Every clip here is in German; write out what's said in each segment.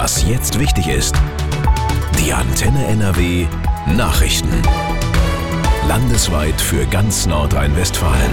Was jetzt wichtig ist. Die Antenne NRW Nachrichten. Landesweit für ganz Nordrhein-Westfalen.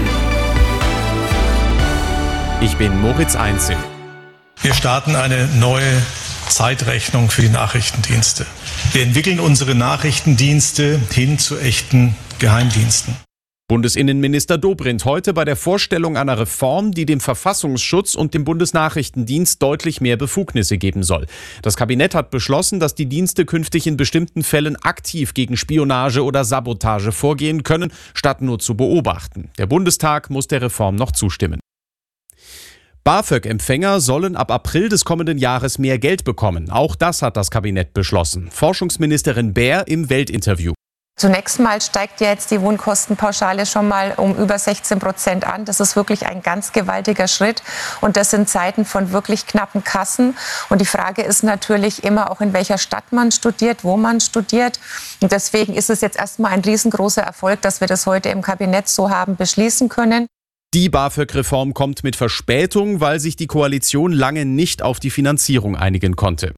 Ich bin Moritz Einzel. Wir starten eine neue Zeitrechnung für die Nachrichtendienste. Wir entwickeln unsere Nachrichtendienste hin zu echten Geheimdiensten. Bundesinnenminister Dobrindt heute bei der Vorstellung einer Reform, die dem Verfassungsschutz und dem Bundesnachrichtendienst deutlich mehr Befugnisse geben soll. Das Kabinett hat beschlossen, dass die Dienste künftig in bestimmten Fällen aktiv gegen Spionage oder Sabotage vorgehen können, statt nur zu beobachten. Der Bundestag muss der Reform noch zustimmen. BAföG-Empfänger sollen ab April des kommenden Jahres mehr Geld bekommen. Auch das hat das Kabinett beschlossen. Forschungsministerin Baer im Weltinterview. Zunächst mal steigt ja jetzt die Wohnkostenpauschale schon mal um über 16% an. Das ist wirklich ein ganz gewaltiger Schritt. Und das in Zeiten von wirklich knappen Kassen. Und die Frage ist natürlich immer auch, in welcher Stadt man studiert, wo man studiert. Und deswegen ist es jetzt erstmal ein riesengroßer Erfolg, dass wir das heute im Kabinett so haben beschließen können. Die BAföG-Reform kommt mit Verspätung, weil sich die Koalition lange nicht auf die Finanzierung einigen konnte.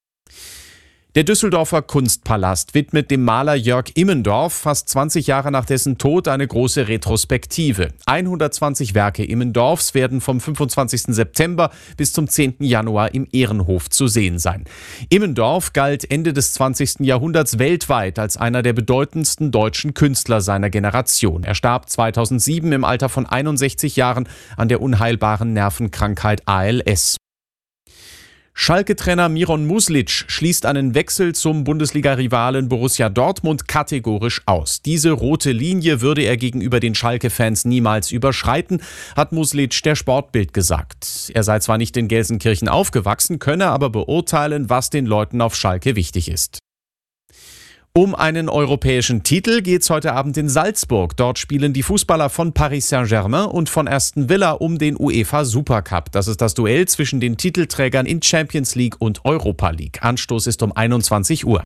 Der Düsseldorfer Kunstpalast widmet dem Maler Jörg Immendorf fast 20 Jahre nach dessen Tod eine große Retrospektive. 120 Werke Immendorfs werden vom 25. September bis zum 10. Januar im Ehrenhof zu sehen sein. Immendorf galt Ende des 20. Jahrhunderts weltweit als einer der bedeutendsten deutschen Künstler seiner Generation. Er starb 2007 im Alter von 61 Jahren an der unheilbaren Nervenkrankheit ALS. Schalke-Trainer Miron Muslic schließt einen Wechsel zum Bundesliga-Rivalen Borussia Dortmund kategorisch aus. Diese rote Linie würde er gegenüber den Schalke-Fans niemals überschreiten, hat Muslic der Sportbild gesagt. Er sei zwar nicht in Gelsenkirchen aufgewachsen, könne aber beurteilen, was den Leuten auf Schalke wichtig ist. Um einen europäischen Titel geht's heute Abend in Salzburg. Dort spielen die Fußballer von Paris Saint-Germain und von Aston Villa um den UEFA Supercup. Das ist das Duell zwischen den Titelträgern in Champions League und Europa League. Anstoß ist um 21 Uhr.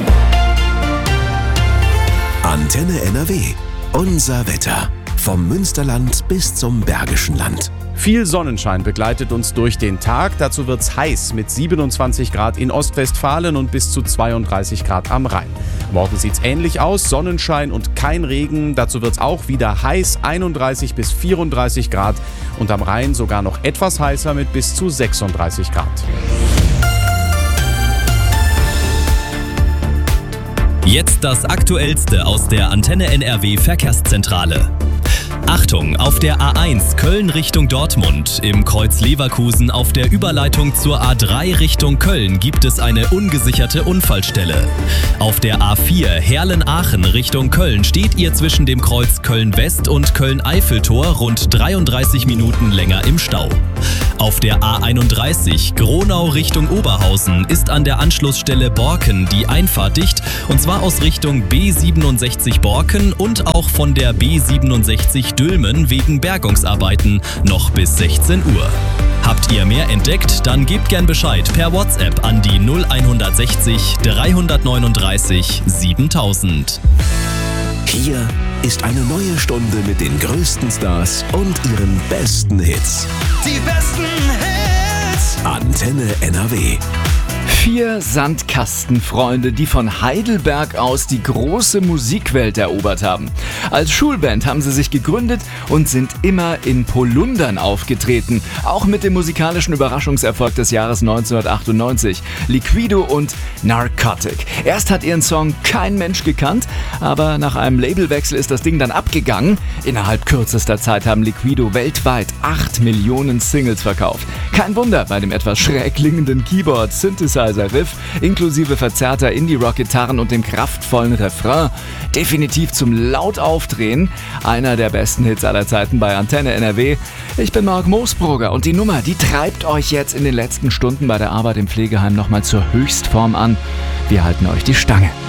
Antenne NRW. Unser Wetter. Vom Münsterland bis zum Bergischen Land. Viel Sonnenschein begleitet uns durch den Tag. Dazu wird's heiß mit 27 Grad in Ostwestfalen und bis zu 32 Grad am Rhein. Morgen sieht's ähnlich aus, Sonnenschein und kein Regen. Dazu wird's auch wieder heiß, 31 bis 34 Grad und am Rhein sogar noch etwas heißer mit bis zu 36 Grad. Jetzt das Aktuellste aus der Antenne NRW Verkehrszentrale. Achtung, auf der A1 Köln Richtung Dortmund, im Kreuz Leverkusen auf der Überleitung zur A3 Richtung Köln gibt es eine ungesicherte Unfallstelle. Auf der A4 Herlen-Aachen Richtung Köln steht ihr zwischen dem Kreuz Köln-West und Köln-Eiffeltor rund 33 Minuten länger im Stau. Auf der A31 Gronau Richtung Oberhausen ist an der Anschlussstelle Borken die Einfahrt dicht, und zwar aus Richtung B67 Borken und auch von der B67 Dülmen wegen Bergungsarbeiten noch bis 16 Uhr. Habt ihr mehr entdeckt? Dann gebt gern Bescheid per WhatsApp an die 0160 339 7000. Hier ist eine neue Stunde mit den größten Stars und ihren besten Hits. Die besten Hits. Antenne NRW. 4 Sandkastenfreunde, die von Heidelberg aus die große Musikwelt erobert haben. Als Schulband haben sie sich gegründet und sind immer in Polundern aufgetreten. Auch mit dem musikalischen Überraschungserfolg des Jahres 1998. Liquido und Narcotic. Erst hat ihren Song kein Mensch gekannt, aber nach einem Labelwechsel ist das Ding dann abgegangen. Innerhalb kürzester Zeit haben Liquido weltweit 8 Millionen Singles verkauft. Kein Wunder bei dem etwas schräg klingenden Keyboard, Synthesizer-Riff, inklusive verzerrter Indie-Rock-Gitarren und dem kraftvollen Refrain. Definitiv zum laut Aufdrehen. Einer der besten Hits aller Zeiten bei Antenne NRW. Ich bin Marc Moosbrugger und die Nummer, die treibt euch jetzt in den letzten Stunden bei der Arbeit im Pflegeheim nochmal zur Höchstform an. Wir halten euch die Stange.